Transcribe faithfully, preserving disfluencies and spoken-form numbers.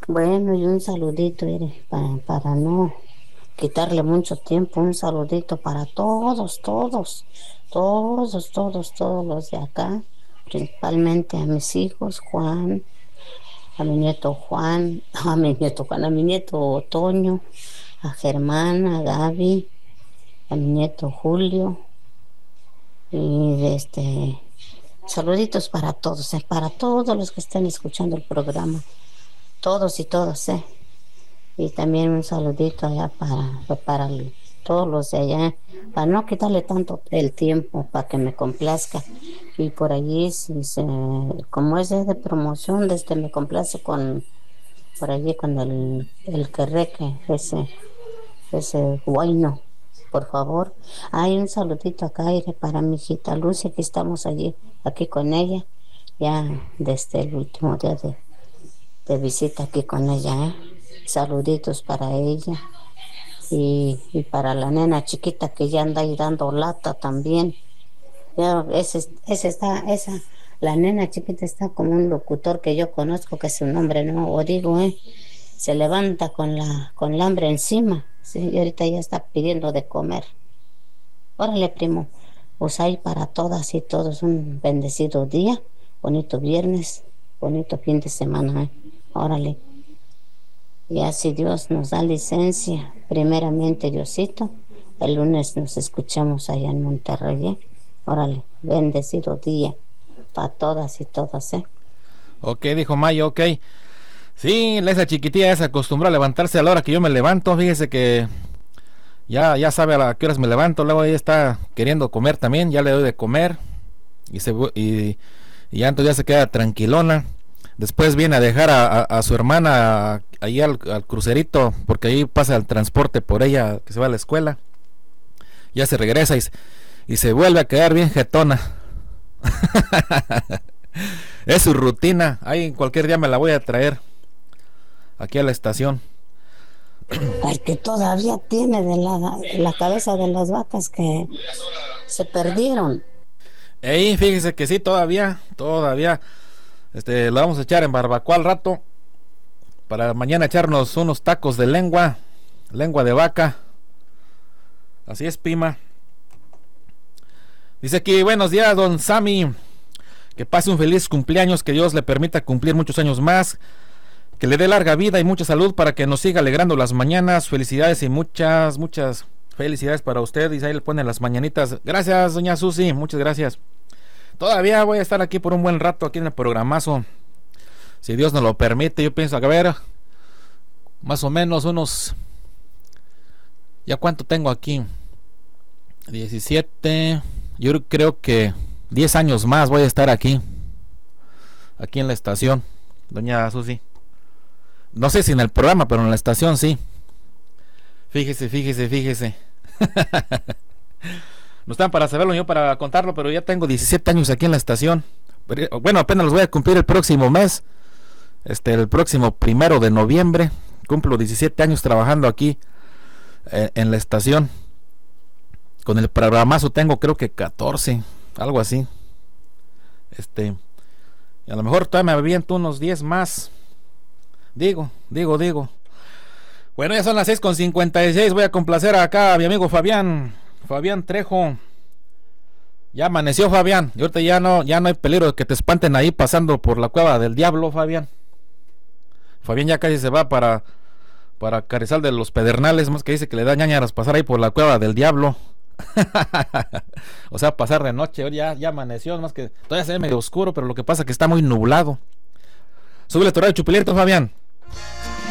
Bueno, y un saludito, mire, para, para no quitarle mucho tiempo, un saludito para todos, todos, todos, todos, todos los de acá, principalmente a mis hijos, Juan, a mi nieto Juan, a mi nieto Juan, a mi nieto Otoño, a Germán, a Gaby, a mi nieto Julio, y de este, saluditos para todos, eh, para todos los que estén escuchando el programa, todos y todas, eh. Y también un saludito allá para, para el- todos los de allá, para no quitarle tanto el tiempo, para que me complazca. Y por allí, si se, como es de promoción, desde me complace con, por allí con el, el querreque, ese, ese bueno, por favor. Hay un saludito acá, aire para mi hijita Lucia, que estamos allí, aquí con ella, ya desde el último día de, de visita aquí con ella, ¿eh? Saluditos para ella y, y para la nena chiquita que ya anda ahí dando lata también. Ya, ese, ese está, esa, la nena chiquita está como un locutor que yo conozco, que su nombre no, o digo, ¿eh? Se levanta con la, con el hambre encima, sí, y ahorita ya está pidiendo de comer. Órale, primo, pues ahí para todas y todos un bendecido día, bonito viernes, bonito fin de semana, ¿eh? Órale. Ya si Dios nos da licencia, primeramente Diosito, el lunes nos escuchamos allá en Monterrey, ¿eh? Órale, bendecido día para todas y todas, ¿eh? Ok, dijo Mayo, ok. Sí, esa chiquitilla se acostumbró a levantarse a la hora que yo me levanto. Fíjese que ya, ya sabe a la- qué horas me levanto. Luego ella está queriendo comer también. Ya le doy de comer. Y, se, vu- y, y ya entonces ya se queda tranquilona. Después viene a dejar a, a- a su hermana ahí al, al crucerito, porque ahí pasa el transporte por ella que se va a la escuela. Ya se regresa y, se- y se vuelve a quedar bien jetona. Es su rutina. Ahí en cualquier día me la voy a traer aquí a la estación. Al que todavía tiene de la, de la cabeza de las vacas que se perdieron. Ey, fíjese que sí, todavía, todavía, este, lo vamos a echar en barbacoa al rato, para mañana echarnos unos tacos de lengua, lengua de vaca. Así es, Pima. Dice aquí, buenos días, don Sammy, que pase un feliz cumpleaños, que Dios le permita cumplir muchos años más, que le dé larga vida y mucha salud para que nos siga alegrando las mañanas. Felicidades y muchas, muchas felicidades para usted. Y ahí le ponen las mañanitas. Gracias, doña Susi, muchas gracias. Todavía voy a estar aquí por un buen rato aquí en el programazo, si Dios nos lo permite. Yo pienso, a ver, más o menos unos, ¿ya cuánto tengo aquí? diecisiete, yo creo que diez años más voy a estar aquí, aquí en la estación, doña Susi. No sé si en el programa, pero en la estación sí. Fíjese, fíjese, fíjese. No están para saberlo, yo para contarlo, pero ya tengo diecisiete años aquí en la estación. Bueno, apenas los voy a cumplir el próximo mes. Este, el próximo primero de noviembre. Cumplo diecisiete años trabajando aquí eh, en la estación. Con el programazo tengo creo que catorce, algo así. Este, y a lo mejor todavía me aviento unos diez más. Digo, digo, digo. Bueno, ya son las seis con cincuenta y seis. Voy a complacer acá a mi amigo Fabián. Fabián Trejo. Ya amaneció, Fabián. Y ahorita ya no, ya no hay peligro de que te espanten ahí pasando por la cueva del diablo, Fabián. Fabián ya casi se va para, para Carrizal de los Pedernales. Más que dice que le da ñañaras pasar ahí por la cueva del diablo. O sea, pasar de noche. Ya, ya amaneció. Más que todavía se ve medio oscuro, pero lo que pasa es que está muy nublado. Súbele tu radio chupilito, Fabián.